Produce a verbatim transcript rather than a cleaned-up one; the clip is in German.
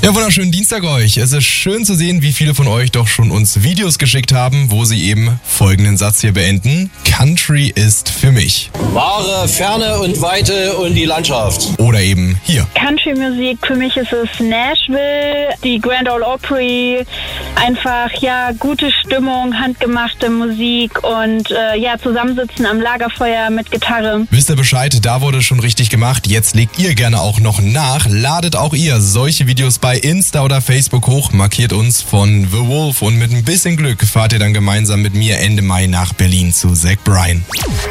Ja, wunderschönen Dienstag euch. Es ist schön zu sehen, wie viele von euch doch schon uns Videos geschickt haben, wo sie eben folgenden Satz hier beenden. Country ist für mich. Wahre Ferne und Weite und die Landschaft. Oder eben hier. Country-Musik, für mich ist es Nashville, die Grand Ole Opry, einfach, ja, gute Stimmung, handgemachte Musik und, äh, ja, zusammensitzen am Lagerfeuer mit Gitarre. Wisst ihr Bescheid, da wurde schon richtig gemacht. Jetzt legt ihr gerne auch noch nach. Ladet auch ihr solche Videos bei Insta oder Facebook hoch, markiert uns von The Wolf und mit ein bisschen Glück fahrt ihr dann gemeinsam mit mir Ende Mai nach Berlin zu Zach Bryan.